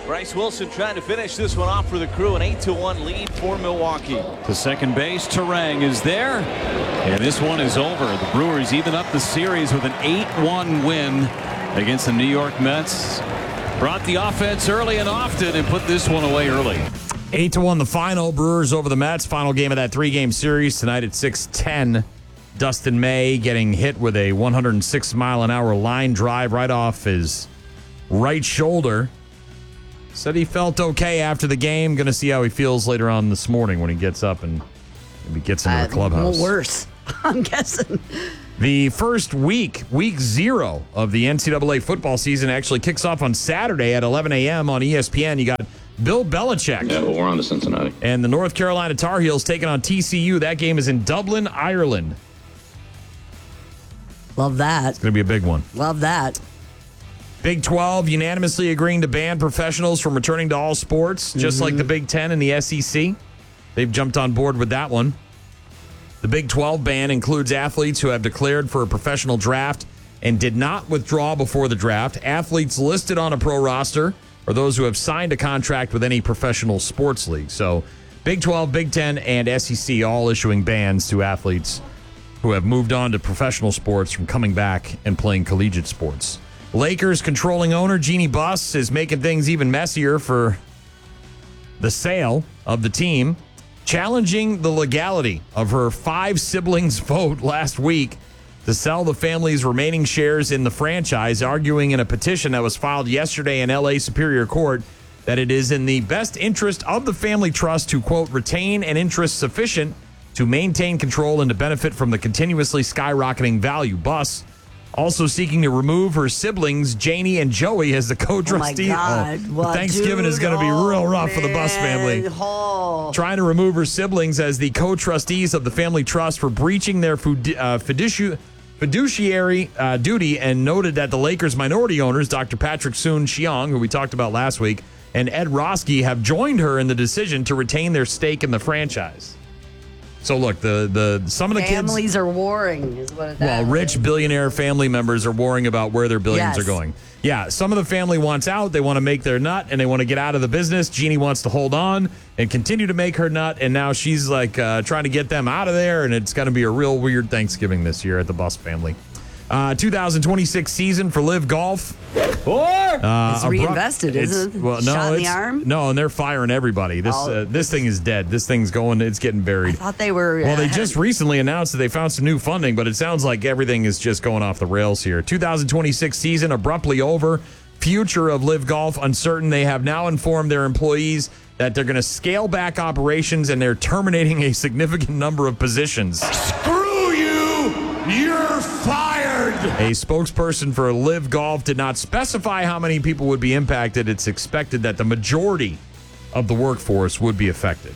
Bryce Wilson trying to finish this one off for the Crew. An 8-1 lead for Milwaukee. To second base, Terang is there. And this one is over. The Brewers even up the series with an 8-1 win against the New York Mets. Brought the offense early and often and put this one away early. 8-1 the final. Brewers over the Mets. Final game of that 3-game series tonight at 6:10. Dustin May getting hit with a 106-mile-an-hour line drive right off his right shoulder. Said he felt okay after the game. Going to see how he feels later on this morning when he gets up and maybe gets into the clubhouse. Worse, I'm guessing. The first week 0 of the NCAA football season actually kicks off on Saturday at 11 a.m. on ESPN. You got Bill Belichick. Yeah, well, we're on to Cincinnati. And the North Carolina Tar Heels taking on TCU. That game is in Dublin, Ireland. Love that. It's going to be a big one. Love that. Big 12 unanimously agreeing to ban professionals from returning to all sports, just like the Big 10 and the SEC. They've jumped on board with that one. The Big 12 ban includes athletes who have declared for a professional draft and did not withdraw before the draft. Athletes listed on a pro roster or those who have signed a contract with any professional sports league. So Big 12, Big 10, and SEC all issuing bans to athletes who have moved on to professional sports from coming back and playing collegiate sports. Lakers controlling owner Jeannie Buss is making things even messier for the sale of the team, challenging the legality of her 5 siblings' vote last week to sell the family's remaining shares in the franchise, arguing in a petition that was filed yesterday in L.A. Superior Court that it is in the best interest of the family trust to, quote, retain an interest sufficient to maintain control and to benefit from the continuously skyrocketing value. Buss also seeking to remove her siblings, Janie and Joey, as the co-trustee. Thanksgiving is going to be real rough for the Buss family. Trying to remove her siblings as the co-trustees of the family trust for breaching their fiduciary duty, and noted that the Lakers' minority owners, Dr. Patrick Soon-Shiong, who we talked about last week, and Ed Roski have joined her in the decision to retain their stake in the franchise. So look, some of the families are warring, is what it is. Well, rich billionaire family members are worrying about where their billions are going. Yeah, some of the family wants out. They want to make their nut, and they want to get out of the business. Jeannie wants to hold on and continue to make her nut, and now she's like trying to get them out of there, and it's going to be a real weird Thanksgiving this year at the Buss family. 2026 season for Live Golf. It's reinvested, isn't it? Well, no, Shot in the arm? No, and they're firing everybody. This thing is dead. This thing's going. It's getting buried. I thought they were. Well, they just recently announced that they found some new funding, but it sounds like everything is just going off the rails here. 2026 season abruptly over. Future of Live Golf uncertain. They have now informed their employees that they're going to scale back operations and they're terminating a significant number of positions. Screw you! You're fired! A spokesperson for Live Golf did not specify how many people would be impacted. It's expected that the majority of the workforce would be affected.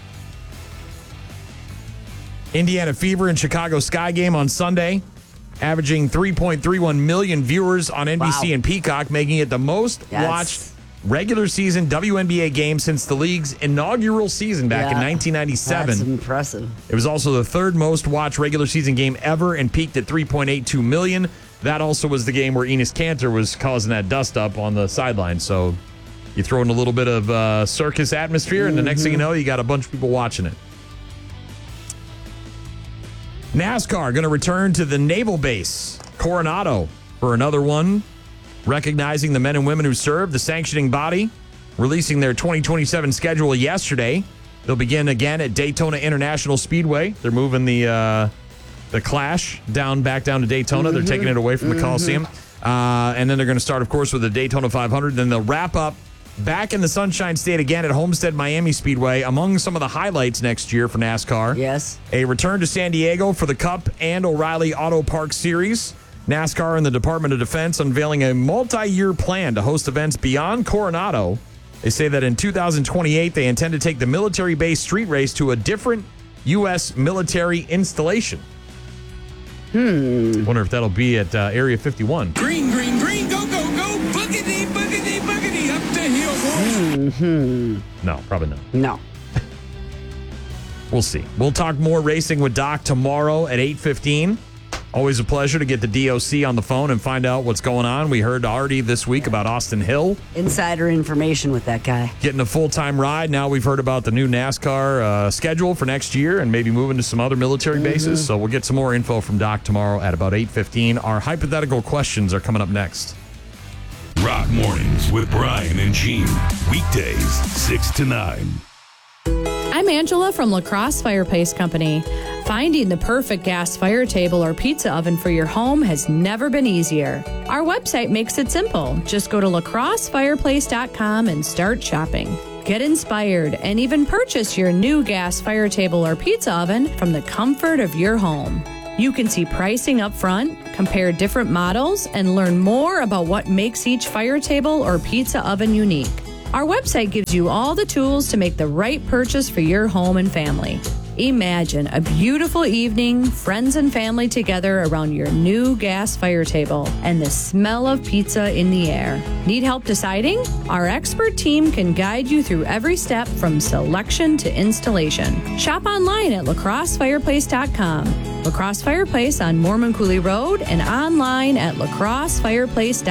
Indiana Fever and Chicago Sky game on Sunday, averaging 3.31 million viewers on NBC and Peacock, making it the most watched regular season WNBA game since the league's inaugural season back in 1997. That's impressive. It was also the third most watched regular season game ever and peaked at 3.82 million. That also was the game where Enes Kanter was causing that dust up on the sideline. So you throw in a little bit of circus atmosphere, and the next thing you know, you got a bunch of people watching it. NASCAR going to return to the naval base, Coronado, for another one, recognizing the men and women who served. The sanctioning body releasing their 2027 schedule yesterday. They'll begin again at Daytona International Speedway. They're moving the Clash back down to Daytona. They're taking it away from the Coliseum. And then they're going to start, of course, with the Daytona 500. Then they'll wrap up back in the Sunshine State again at Homestead Miami Speedway. Among some of the highlights next year for NASCAR. Yes. A return to San Diego for the Cup and O'Reilly Auto Park Series. NASCAR and the Department of Defense unveiling a multi-year plan to host events beyond Coronado. They say that in 2028, they intend to take the military-based street race to a different U.S. military installation. Wonder if that'll be at Area 51. Green, green, green, go, go, go, boogity, boogity, boogity, up the hill, boys. No, probably not. No. We'll see. We'll talk more racing with Doc tomorrow at 8:15. Always a pleasure to get the DOC on the phone and find out what's going on. We heard already this week about Austin Hill. Insider information with that guy. Getting a full-time ride. Now we've heard about the new NASCAR schedule for next year and maybe moving to some other military bases. So we'll get some more info from Doc tomorrow at about 8:15. Our hypothetical questions are coming up next. Rock Mornings with Brian and Gene. Weekdays, 6 to 9. I'm Angela from La Crosse Fireplace Company. Finding the perfect gas fire table or pizza oven for your home has never been easier. Our website makes it simple. Just go to lacrossefireplace.com and start shopping. Get inspired and even purchase your new gas fire table or pizza oven from the comfort of your home. You can see pricing up front, compare different models, and learn more about what makes each fire table or pizza oven unique. Our website gives you all the tools to make the right purchase for your home and family. Imagine a beautiful evening, friends and family together around your new gas fire table and the smell of pizza in the air. Need help deciding? Our expert team can guide you through every step from selection to installation. Shop online at lacrossefireplace.com. La Crosse Fireplace on Mormon Coulee Road and online at lacrossefireplace.com.